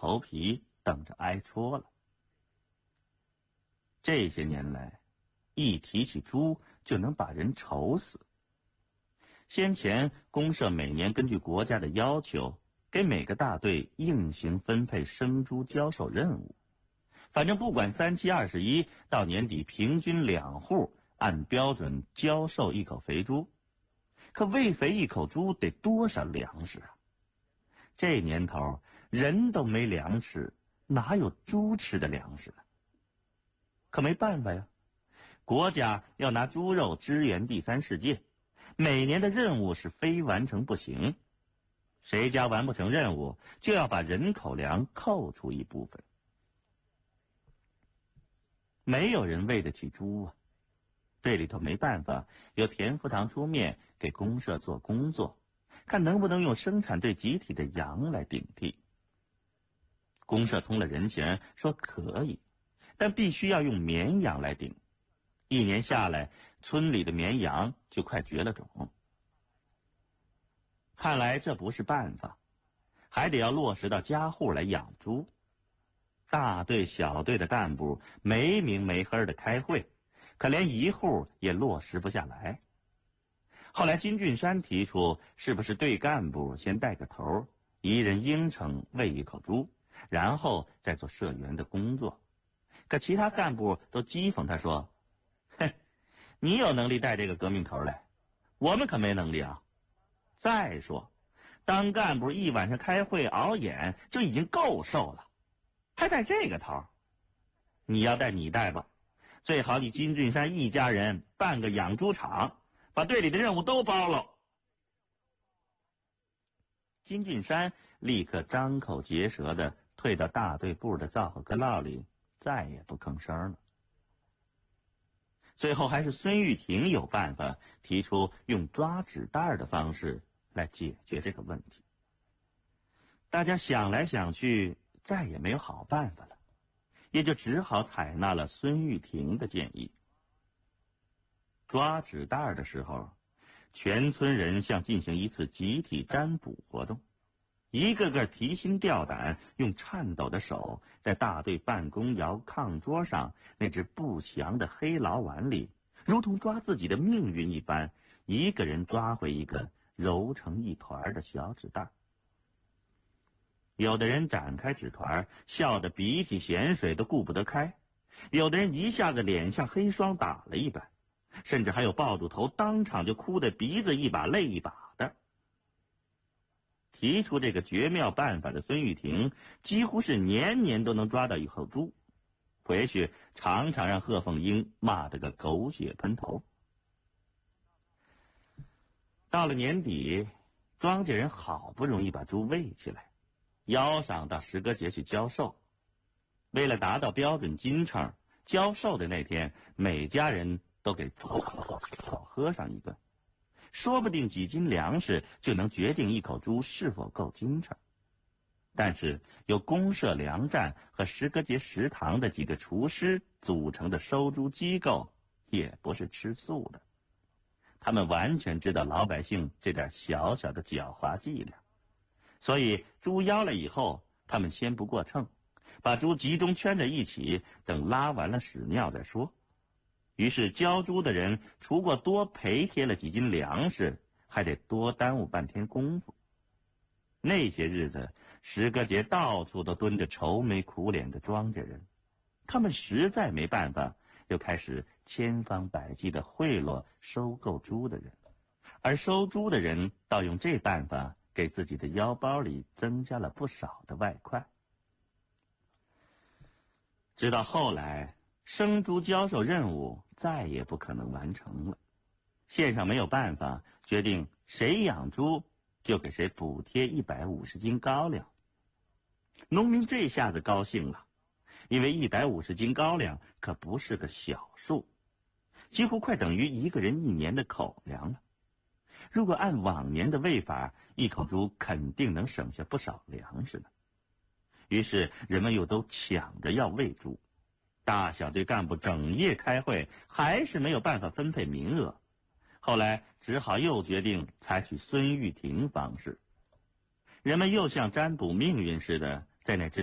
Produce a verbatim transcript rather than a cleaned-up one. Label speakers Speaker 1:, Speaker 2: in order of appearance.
Speaker 1: 头皮，等着挨戳了。这些年来，一提起猪就能把人愁死。先前公社每年根据国家的要求，给每个大队硬性分配生猪交售任务，反正不管三七二十一，到年底平均两户按标准交售一口肥猪。可喂肥一口猪得多少粮食啊？这年头人都没粮吃，哪有猪吃的粮食呢？可没办法呀，国家要拿猪肉支援第三世界，每年的任务是非完成不行。谁家完不成任务，就要把人口粮扣除一部分。没有人喂得起猪啊，队里头没办法，由田福堂出面给公社做工作，看能不能用生产队集体的羊来顶替。公社通了人情，说可以，但必须要用绵羊来顶。一年下来，村里的绵羊就快绝了种。看来这不是办法，还得要落实到家户来养猪。大队小队的干部没名没分的开会，可连一户也落实不下来。后来金俊山提出，是不是队干部先带个头，一人应承喂一口猪，然后再做社员的工作。可其他干部都讥讽他说，哼，你有能力带这个革命头来，我们可没能力啊。再说当干部一晚上开会熬演就已经够受了，还带这个头？你要带你带吧，最好你金俊山一家人办个养猪场，把队里的任务都包了。金俊山立刻张口结舌的退到大队部的灶火阁烙里，再也不吭声了。最后还是孙玉婷有办法，提出用抓纸袋的方式来解决这个问题。大家想来想去，再也没有好办法了，也就只好采纳了孙玉婷的建议。抓纸袋的时候，全村人像进行一次集体占卜活动，一个个提心吊胆，用颤抖的手在大队办公窑炕桌上那只不祥的黑牢碗里，如同抓自己的命运一般，一个人抓回一个揉成一团的小纸袋。有的人展开纸团，笑得鼻涕咸水都顾不得开；有的人一下子脸像黑霜打了一般，甚至还有抱住头当场就哭得鼻子一把泪一把的。提出这个绝妙办法的孙玉婷，几乎是年年都能抓到一口猪，回去常常让贺凤英骂得个狗血喷头。到了年底，庄稼人好不容易把猪喂起来，邀上到石歌节去交售。为了达到标准斤称，交售的那天，每家人都给猪少喝上一顿，说不定几斤粮食就能决定一口猪是否够斤称。但是由公社粮站和石歌节食堂的几个厨师组成的收猪机构也不是吃素的，他们完全知道老百姓这点小小的狡猾伎俩，所以猪腰了以后，他们先不过秤，把猪集中圈在一起，等拉完了屎尿再说。于是交猪的人除过多赔贴了几斤粮食，还得多耽误半天功夫。那些日子，石歌节到处都蹲着愁眉苦脸的庄稼人，他们实在没办法，又开始千方百计的贿赂收购猪的人，而收猪的人倒用这办法给自己的腰包里增加了不少的外快。直到后来，生猪交售任务再也不可能完成了，县上没有办法，决定谁养猪就给谁补贴一百五十斤高粱。农民这下子高兴了，因为一百五十斤高粱可不是个小数，几乎快等于一个人一年的口粮了。如果按往年的喂法，一口猪肯定能省下不少粮食呢。于是人们又都抢着要喂猪，大小队干部整夜开会，还是没有办法分配名额。后来只好又决定采取孙玉婷方式，人们又像占卜命运似的，在那只